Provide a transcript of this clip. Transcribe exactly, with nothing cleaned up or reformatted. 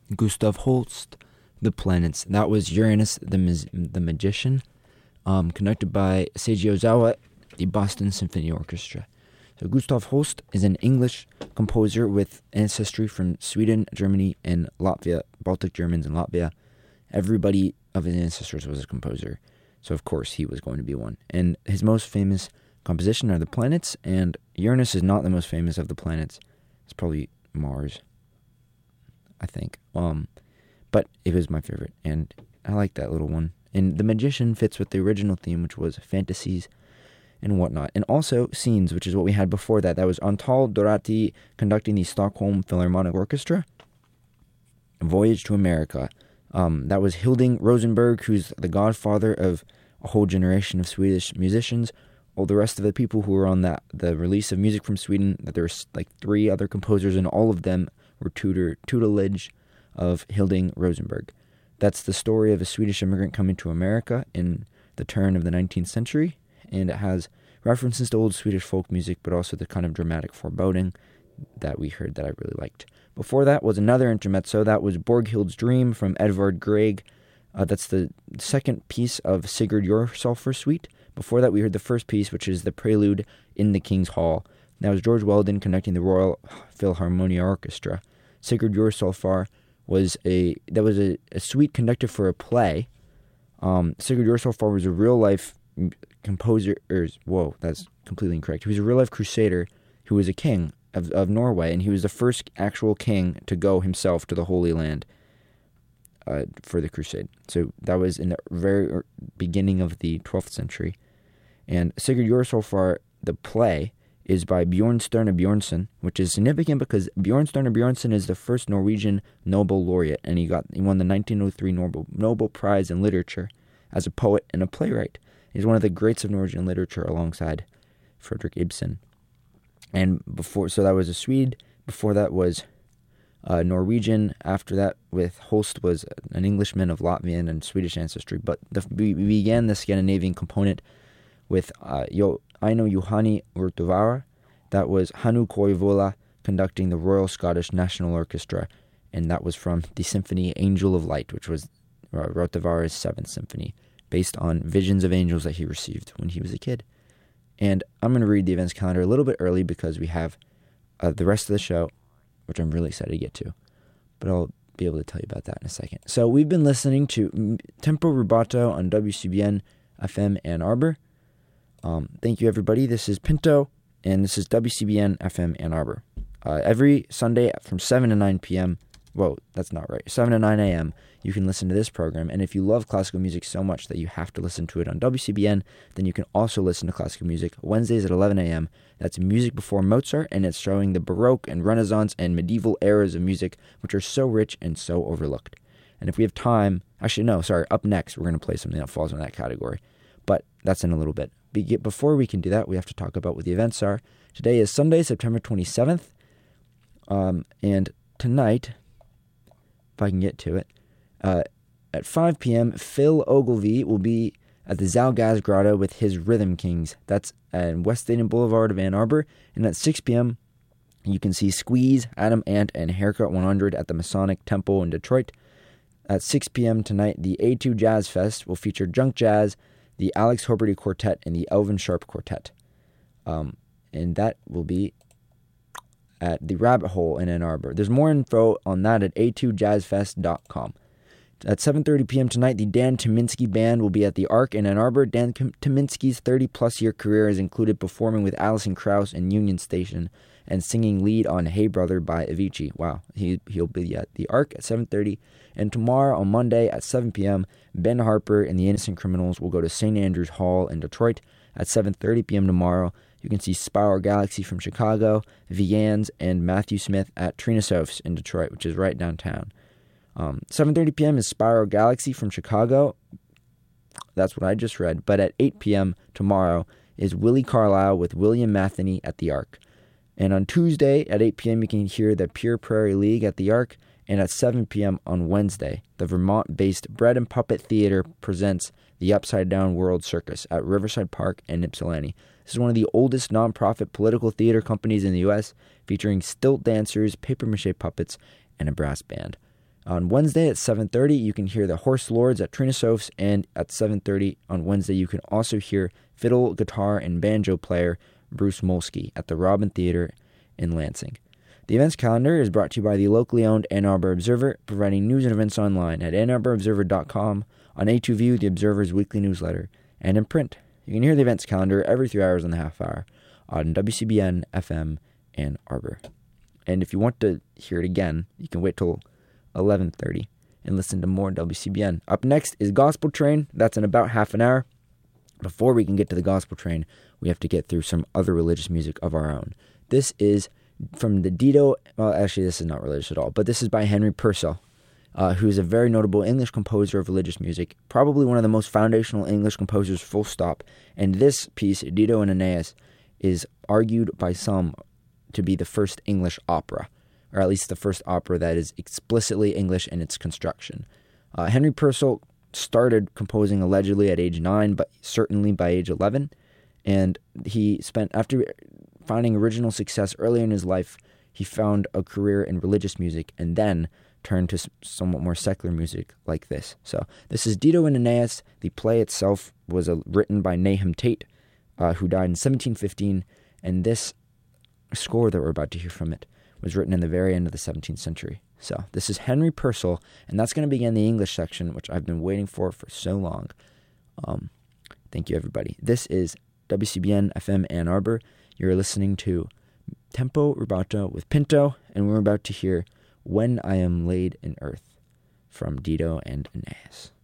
Gustav Holst, The Planets. That was Uranus, the, Mag- the Magician, um, conducted by Seiji Ozawa, the Boston Symphony Orchestra. So Gustav Holst is an English composer with ancestry from Sweden, Germany, and Latvia, Baltic Germans and Latvia. Everybody of his ancestors was a composer, so of course he was going to be one. And his most famous composition are the planets, and Uranus is not the most famous of the planets. It's probably Mars, I think. Um, but it was my favorite, and I like that little one. And The Magician fits with the original theme, which was fantasies and whatnot. And also Scenes, which is what we had before that. That was Antal Dorati conducting the Stockholm Philharmonic Orchestra. Voyage to America. Um, that was Hilding Rosenberg, who's the godfather of a whole generation of Swedish musicians. All the rest of the people who were on that the release of music from Sweden, there were like three other composers, and all of them were tutor, tutelage of Hilding Rosenberg. That's the story of a Swedish immigrant coming to America in the turn of the nineteenth century, and it has references to old Swedish folk music, but also the kind of dramatic foreboding that we heard that I really liked. Before that was another intermezzo. That was Borghild's Dream from Edvard Grieg. Uh, that's the second piece of Sigurd Jorsalfar suite. Before that, we heard the first piece, which is the prelude in the King's Hall. That was George Weldon conducting the Royal Philharmonia Orchestra. Sigurd Jorsalfar was a that was a, a suite conducted for a play. Um, Sigurd Jorsalfar was a real life composer. Or, whoa, that's completely incorrect. He was a real life crusader who was a king Of, of Norway, and he was the first actual king to go himself to the Holy Land uh, for the crusade. So that was in the very beginning of the twelfth century. And Sigurd Jorsalfar, the play, is by Bjornstjerne Bjornson, which is significant because Bjornstjerne Bjornson is the first Norwegian Nobel laureate, and he got he won the nineteen oh three Nobel, Nobel Prize in Literature as a poet and a playwright. He's one of the greats of Norwegian literature alongside Frederick Ibsen. And before, so that was a Swede. Before that was uh, Norwegian. After that, with Holst, was an Englishman of Latvian and Swedish ancestry. But the, we began the Scandinavian component with uh, Yo, Aino Juhani Rotovara. That was Hannu Koivuala conducting the Royal Scottish National Orchestra, and that was from the symphony Angel of Light, which was uh, Rotovara's seventh symphony, based on visions of angels that he received when he was a kid. And I'm going to read the events calendar a little bit early because we have uh, the rest of the show, which I'm really excited to get to. But I'll be able to tell you about that in a second. So we've been listening to Tempo Rubato on W C B N F M Ann Arbor. Um, thank you, everybody. This is Pinto, and this is W C B N F M Ann Arbor. Uh, every Sunday from seven to nine p.m., whoa, that's not right, seven to nine a.m., you can listen to this program. And if you love classical music so much that you have to listen to it on W C B N, then you can also listen to classical music Wednesdays at eleven a.m. That's music before Mozart, and it's showing the Baroque and Renaissance and medieval eras of music, which are so rich and so overlooked. And if we have time, actually, no, sorry, up next, we're going to play something that falls in that category. But that's in a little bit. Before we can do that, we have to talk about what the events are. Today is Sunday, September twenty-seventh. Um, and tonight, if I can get to it, Uh, at five p.m., Phil Ogilvie will be at the Zalgaz Grotto with his Rhythm Kings. That's at West Stadium Boulevard of Ann Arbor. And at six p.m., you can see Squeeze, Adam Ant, and Haircut one hundred at the Masonic Temple in Detroit. At six p.m. tonight, the A two Jazz Fest will feature Junk Jazz, the Alex Hoberty Quartet, and the Elvin Sharp Quartet. Um, and that will be at the Rabbit Hole in Ann Arbor. There's more info on that at a two jazz fest dot com. At seven thirty p.m. tonight, the Dan Tyminski Band will be at the Arc in Ann Arbor. Dan Tyminski's thirty-plus-year career has included performing with Alison Krauss in Union Station and singing lead on Hey Brother by Avicii. Wow, he, he'll be at the Arc at seven thirty. And tomorrow, on Monday at seven p.m., Ben Harper and the Innocent Criminals will go to Saint Andrews Hall in Detroit. At seven thirty p.m. tomorrow, you can see Spiral Galaxy from Chicago, Vians, and Matthew Smith at Trina Sofs in Detroit, which is right downtown. Um, seven thirty p.m. is Spiral Galaxy from Chicago. That's what I just read. But at eight p.m. tomorrow is Willie Carlisle with William Matheny at the Arc. And on Tuesday at eight p.m. you can hear the Pure Prairie League at the Arc. And at seven p.m. on Wednesday, the Vermont-based Bread and Puppet Theater presents the Upside Down World Circus at Riverside Park in Ypsilanti. This is one of the oldest nonprofit political theater companies in the U S, featuring stilt dancers, papier-mâché puppets, and a brass band. On Wednesday at seven thirty, you can hear the Horse Lords at Trina Sofs, and at seven thirty on Wednesday, you can also hear fiddle, guitar, and banjo player Bruce Molsky at the Robin Theater in Lansing. The events calendar is brought to you by the locally owned Ann Arbor Observer, providing news and events online at ann arbor observer dot com, on A two View, the Observer's weekly newsletter, and in print. You can hear the events calendar every three hours and a half hour on W C B N F M Ann Arbor. And if you want to hear it again, you can wait till eleven thirty and listen to more W C B N. Up next is Gospel Train. That's in about half an hour. Before we can get to the Gospel Train, we have to get through some other religious music of our own. This is from the Dido, well, actually, this is not religious at all, but this is by Henry Purcell, uh, who is a very notable English composer of religious music, probably one of the most foundational English composers, full stop. And this piece, Dido and Aeneas, is argued by some to be the first English opera, or at least the first opera that is explicitly English in its construction. Uh, Henry Purcell started composing allegedly at age nine, but certainly by age eleven, and he spent, after finding original success early in his life, he found a career in religious music and then turned to somewhat more secular music like this. So this is Dido and Aeneas. The play itself was uh, written by Nahum Tate, uh, who died in seventeen fifteen, and this score that we're about to hear from it was written in the very end of the seventeenth century. So this is Henry Purcell, and that's going to begin the English section, which I've been waiting for for so long. Um, thank you, everybody. This is W C B N F M Ann Arbor. You're listening to Tempo Rubato with Pinto, and we're about to hear When I Am Laid in Earth from Dido and Aeneas.